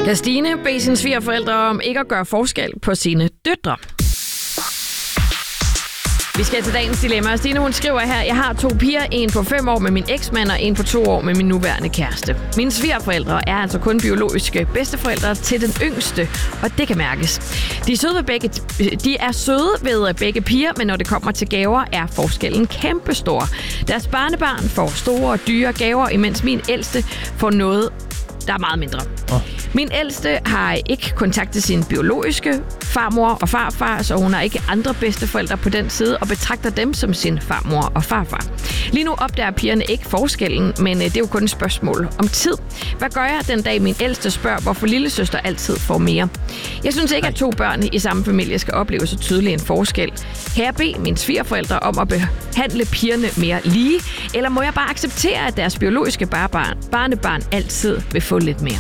Kan Stine bede sine svigerforældre om ikke at gøre forskel på sine døtre? Vi skal til dagens dilemma. Stine, hun skriver her: Jeg har 2 piger, en på 5 år med min eksmand og en på 2 år med min nuværende kæreste. Mine svigerforældre er altså kun biologiske bedsteforældre til den yngste, og det kan mærkes. De er søde ved begge piger, men når det kommer til gaver, er forskellen kæmpestor. Deres barnebarn får store og dyre gaver, imens min ældste får noget, der er meget mindre. Min ældste har ikke kontakt til sin biologiske farmor og farfar, så hun har ikke andre bedsteforældre på den side og betragter dem som sin farmor og farfar. Lige nu opdager pigerne ikke forskellen, men det er jo kun et spørgsmål om tid. Hvad gør jeg den dag min ældste spørger, hvorfor lillesøster altid får mere? Jeg synes ikke, at 2 børn i samme familie skal opleve så tydelig en forskel. Kan jeg bede mine svigerforældre om at behandle pigerne mere lige, eller må jeg bare acceptere, at deres biologiske barnebarn altid vil få lidt mere?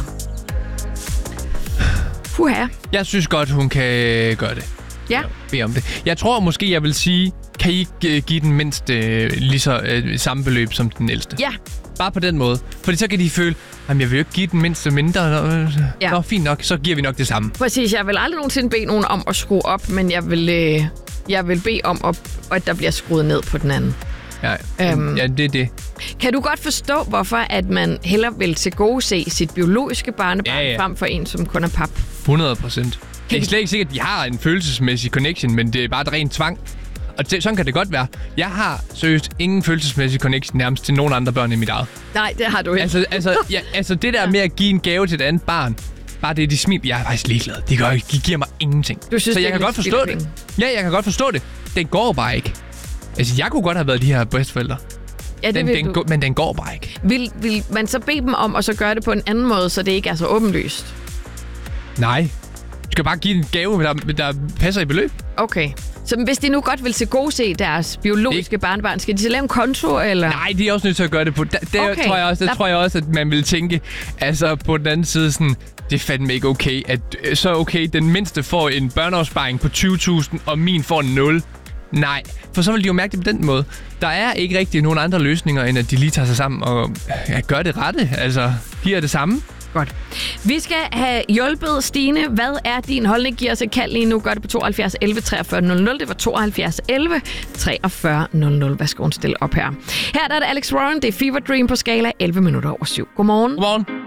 Jeg synes godt, hun kan gøre det. Ja. Bede om det. Jeg tror måske, jeg vil sige, kan I ikke give den mindste lige så samme beløb som den ældste? Ja. Bare på den måde. Fordi så kan de føle, at jeg vil jo ikke give den mindste mindre. Nå, fint nok, så giver vi nok det samme. Præcis, jeg vil aldrig nogensinde bede nogen om at skrue op, men jeg vil bede om, at der bliver skruet ned på den anden. Ja, det er det. Kan du godt forstå, hvorfor at man hellere vil tilgodese sit biologiske barnebarn frem for en, som kun er pap? 100%. Det er slet ikke sikkert, at de har en følelsesmæssig connection, men det er bare et rent tvang. Og sådan kan det godt være. Jeg har seriøst ingen følelsesmæssig connection nærmest til nogen andre børn i mit eget. Nej, det har du ikke. Altså det der med at give en gave til et andet barn, bare det, de smiler. Jeg er faktisk ligeglad. De giver mig ingenting. Du synes, så jeg kan godt forstå det. Ja, jeg kan godt forstå det. Den går bare ikke. Altså, jeg kunne godt have været de her bedsteforældre. Ja, men den går bare ikke. Vil man så bede dem om at så gøre det på en anden måde, så det ikke er så åbenlyst? Nej. Du skal bare give en gave, der passer i beløb. Okay. Så hvis de nu godt vil tilgodese deres biologiske barnebarn, skal de så lave en konto, eller? Nej, de er også nødt til at gøre det på. Tror jeg også, at man vil tænke, altså på den anden side sådan, det er fandme ikke okay, at den mindste får en børneopsparing på 20.000, og min får 0. Nej, for så vil de jo mærke det på den måde. Der er ikke rigtig nogen andre løsninger, end at de lige tager sig sammen og gør det rette. Altså, giver det samme. Godt. Vi skal have hjulpet Stine. Hvad er din holdning? Giv os et kald lige nu. Gør det på 72 11 43 00. Det var 72 11 43 00. Hvad skal hun stille op her? Her er det Alex Warren. Det er Fever Dream på skala 11 minutter over 7. Godmorgen. Godmorgen.